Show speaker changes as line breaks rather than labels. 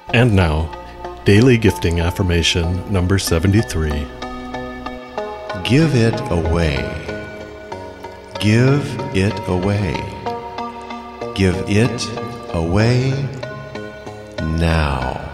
And now, Daily Gifting Affirmation number 73.
Give it away. Give it away. Give it away now.